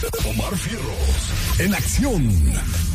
Omar Fierros, en acción.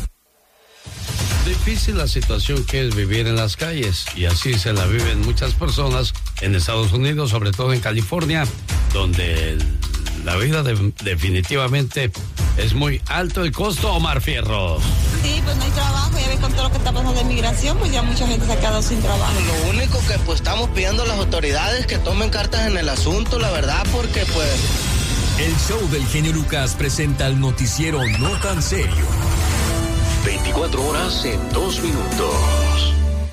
Difícil la situación que es vivir en las calles, y así se la viven muchas personas en Estados Unidos, sobre todo en California, donde la vida definitivamente es muy alto el costo, Omar Fierros. Sí, pues no hay trabajo, ya ves con todo lo que está pasando en migración, pues ya mucha gente se ha quedado sin trabajo. Lo único que pues estamos pidiendo a las autoridades que tomen cartas en el asunto, la verdad, porque pues... El show del genio Lucas presenta el noticiero No Tan Serio. 24 horas en 2 minutos.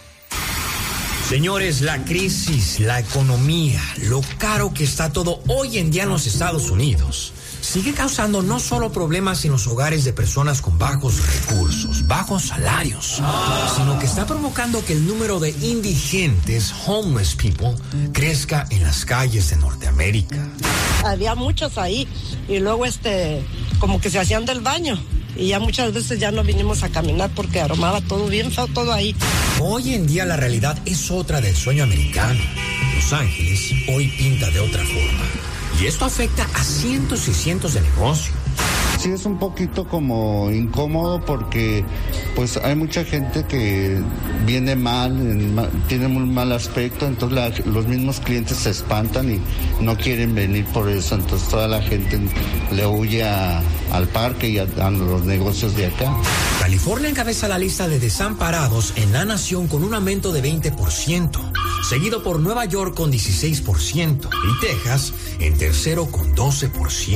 Señores, la crisis, la economía, lo caro que está todo hoy en día en los Estados Unidos, sigue causando no solo problemas en los hogares de personas con bajos recursos, bajos salarios, sino que está provocando que el número de indigentes, homeless people, crezca en las calles de Norteamérica. Había muchos ahí y luego como que se hacían del baño. Y ya muchas veces ya no vinimos a caminar porque aromaba todo bien feo, todo ahí. Hoy en día la realidad es otra del sueño americano. Los Ángeles hoy pinta de otra forma. Y esto afecta a cientos y cientos de negocios. Sí, es un poquito como incómodo porque pues hay mucha gente que viene mal, tiene muy mal aspecto, entonces los mismos clientes se espantan y no quieren venir por eso, entonces toda la gente le huye al parque y a los negocios de acá. California encabeza la lista de desamparados en la nación con un aumento de 20%, seguido por Nueva York con 16% y Texas en tercero con 12%.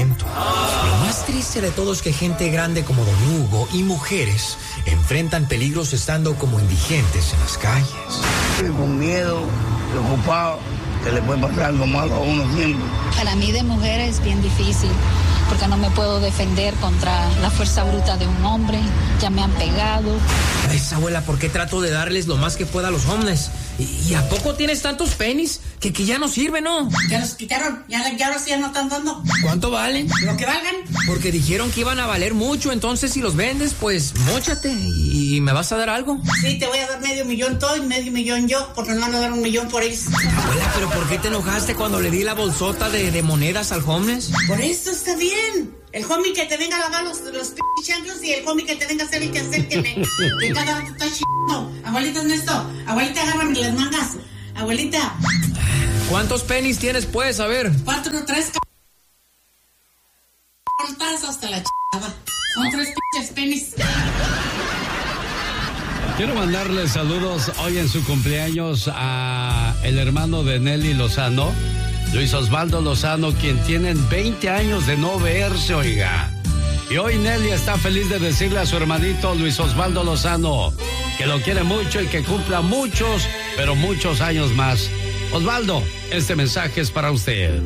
Lo más triste de todo es que gente grande como Don Hugo y mujeres enfrentan peligros estando como indigentes en las calles. Con miedo, preocupado, que le puede pasar algo malo a uno siempre. Para mí de mujer es bien difícil, porque no me puedo defender contra la fuerza bruta de un hombre. Ya me han pegado. Ay, abuela, ¿por qué trato de darles lo más que pueda a los homeless? ¿Y a poco tienes tantos pennies que ya no sirven, no? Ya los quitaron, ya ahora sí ya no están dando. ¿Cuánto valen? Lo que valgan. Porque dijeron que iban a valer mucho, entonces si los vendes, pues móchate y me vas a dar algo. Sí, te voy a dar $500,000 tú y $500,000 yo, porque me van a dar $1,000,000 por ellos. Abuela, ¿pero por qué te enojaste cuando le di la bolsota de monedas al homeless? Por eso está bien. El homie que te venga a lavar los chanclos y el homie que te venga a hacer el quehacer que cada rato está chingando. Abuelita Ernesto, abuelita agárrame las mangas. Abuelita. ¿Cuántos pennies tienes, pues? A ver. 4 o 3 hasta la chingada. Son 3 pinches pennies. Quiero mandarle saludos hoy en su cumpleaños a el hermano de Nelly Lozano, Luis Osvaldo Lozano, quien tienen 20 años de no verse, oiga. Y hoy Nelly está feliz de decirle a su hermanito Luis Osvaldo Lozano que lo quiere mucho y que cumpla muchos, pero muchos años más. Osvaldo, este mensaje es para usted.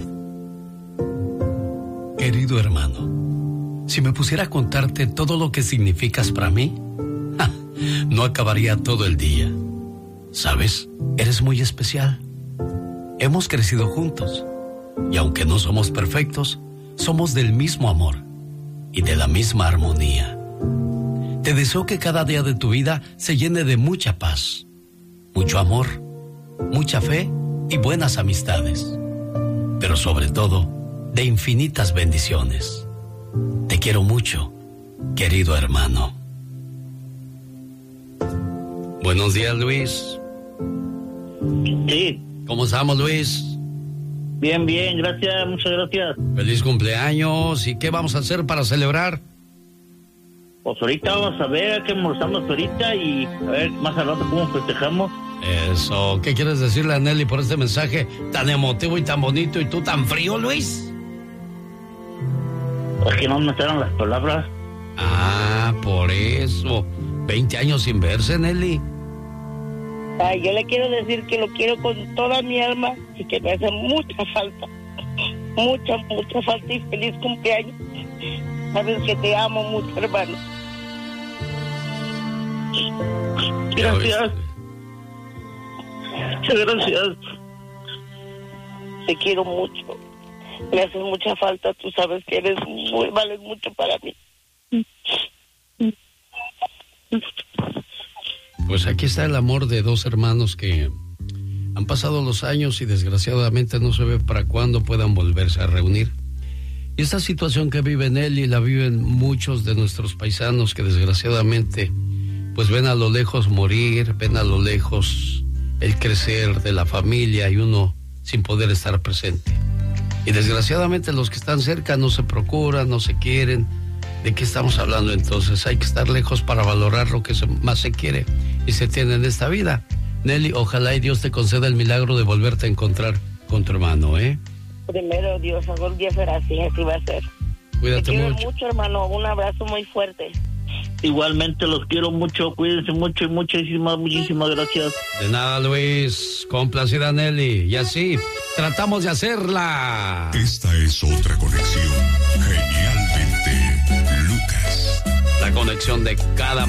Querido hermano, si me pusiera a contarte todo lo que significas para mí, no acabaría todo el día. ¿Sabes? Eres muy especial. Hemos crecido juntos y aunque no somos perfectos, somos del mismo amor y de la misma armonía. Te deseo que cada día de tu vida se llene de mucha paz, mucho amor, mucha fe y buenas amistades, pero sobre todo de infinitas bendiciones. Te quiero mucho, querido hermano. Buenos días, Luis. Sí. ¿Cómo estamos, Luis? Bien, gracias, muchas gracias. Feliz cumpleaños. ¿Y qué vamos a hacer para celebrar? Pues ahorita vamos a ver qué almorzamos ahorita y a ver más al rato cómo festejamos. Eso. ¿Qué quieres decirle a Nelly por este mensaje tan emotivo y tan bonito y tú tan frío, Luis? Es que no me salen las palabras. Ah, por eso. 20 años sin verse, Nelly. Ay, yo le quiero decir que lo quiero con toda mi alma y que me hace mucha falta. Mucha falta y feliz cumpleaños. Sabes que te amo mucho, hermano. Gracias. Muchas gracias. Te quiero mucho. Me haces mucha falta. Tú sabes que vales mucho para mí. Pues aquí está el amor de dos hermanos que han pasado los años y desgraciadamente no se ve para cuándo puedan volverse a reunir. Y esta situación que vive Nelly la viven muchos de nuestros paisanos que desgraciadamente pues ven a lo lejos morir, ven a lo lejos el crecer de la familia y uno sin poder estar presente. Y desgraciadamente los que están cerca no se procuran, no se quieren. ¿De qué estamos hablando entonces? Hay que estar lejos para valorar lo que más se quiere y se tiene en esta vida. Nelly, ojalá y Dios te conceda el milagro de volverte a encontrar con tu hermano, ¿eh? Primero Dios, algún día será así va a ser. Cuídate Te quiero mucho. mucho, hermano, un abrazo muy fuerte. Igualmente los quiero mucho, cuídense mucho y muchísimas gracias. De nada, Luis. Complacida Nelly. Y así tratamos de hacerla. Esta es otra conexión. Genialmente, Lucas. La conexión de cada